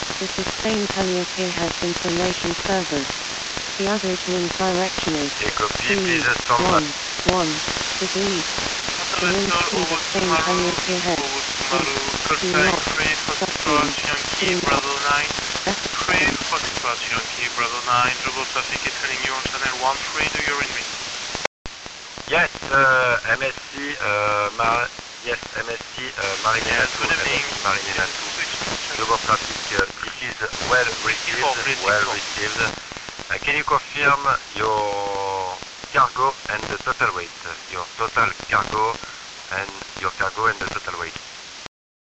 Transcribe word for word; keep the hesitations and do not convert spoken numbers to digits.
The sustained Calliope has information servers. The average wind direction is Et copie, two, please stand by. one, one degrees. The wind speed of same Calliope has Sumaru, Cosine three, Foxtrot, Yankee, Bravo nine, three, Foxtrot, Yankee, Bravo nine, global traffic is turning you on channel one three, do you read me? Yes, uh, M S C, uh, Mar yes, M S C, uh, Marinela two, Good evening. M S C Marinela two, global traffic, uh, this is well received, well received. Uh, can you confirm your cargo and the total weight, your total cargo and your cargo and the total weight?